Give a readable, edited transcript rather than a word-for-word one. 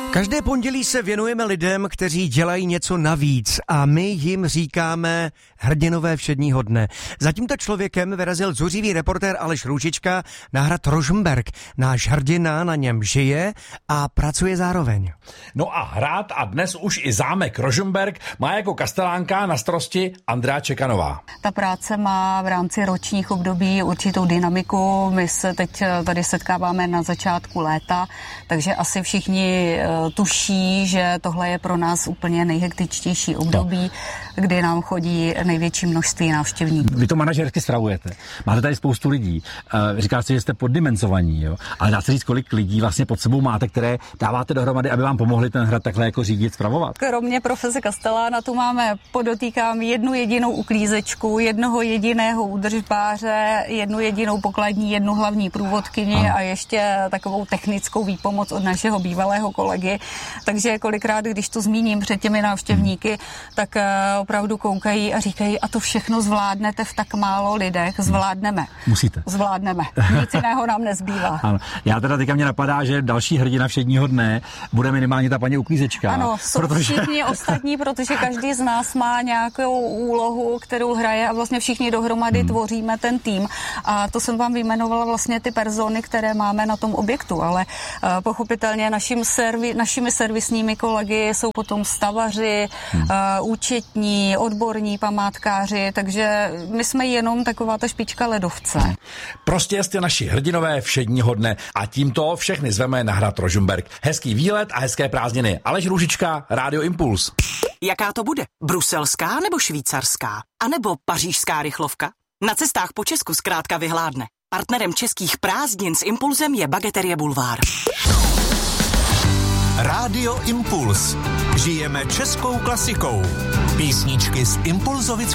Každé pondělí se věnujeme lidem, kteří dělají něco navíc a my jim říkáme hrdinové všedního dne. Za tímto člověkem vyrazil zuřivý reportér Aleš Růžička na hrad Rožmberk. Náš hrdina na něm žije a pracuje zároveň. No a hrad a dnes už i zámek Rožmberk má jako kastelánka na starosti Andrea Čekanová. Ta práce má v rámci ročních období určitou dynamiku. My se teď tady setkáváme na začátku léta, takže asi všichni tuší, že tohle je pro nás úplně nejhektičtější období, kdy nám chodí největší množství návštěvníků. Vy to manažersky stravujete. Máte tady spoustu lidí. Říká se, že jste poddimenzovaní, jo? Ale dá se říct, kolik lidí vlastně pod sebou máte, které dáváte dohromady, aby vám pomohli ten hrad takhle jako řídit, spravovat? Kromě profese kastelána tu máme, podotýkám, jednu jedinou uklízečku, jednoho jediného údržbáře, jednu jedinou pokladní, jednu hlavní průvodkyni a ještě takovou technickou výpomoc od našeho bývalého kolegy. Takže kolikrát, když to zmíním před těmi návštěvníky, tak opravdu koukají a říkají, a to všechno zvládnete v tak málo lidech. Zvládneme. Musíte. Zvládneme. Nic jiného nám nezbývá. Ano. Já teda teďka mě napadá, že další hrdina všedního dne bude minimálně ta paní uklízečka. Ano, jsou všichni ostatní, protože každý z nás má nějakou úlohu, kterou hraje a vlastně všichni dohromady tvoříme ten tým. A to jsem vám vyjmenovala vlastně ty persony, které máme na tom objektu, ale pochopitelně našimi servisními kolegy jsou potom stavaři, účetní, odborní památkáři, takže my jsme jenom taková ta špička ledovce. Prostě jste naši hrdinové všedního dne a tímto všechny zveme na hrad Rožmberk. Hezký výlet a hezké prázdniny. Aleš Růžička, Rádio Impuls. Jaká to bude? Bruselská nebo švýcarská? A nebo pařížská rychlovka? Na cestách po Česku zkrátka vyhládne. Partnerem českých prázdnin s Impulsem je Bageterie Bulvár. Rádio Impuls. Žijeme českou klasikou. Písničky z impulzovic